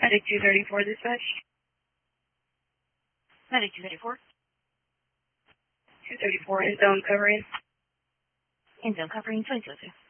Medic 234 dispatch. Medic 234. 234 in zone covering. In zone covering 2002.